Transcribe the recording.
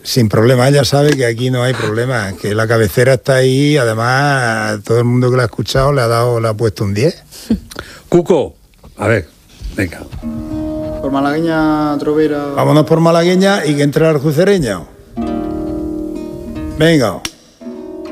Sin problema, ella sabe que aquí no hay problema, que la cabecera está ahí, además todo el mundo que la ha escuchado le ha puesto un 10. Cuco, a ver, venga. Por malagueña, trovera... Vámonos por malagueña y que entre el aljucereño. Venga.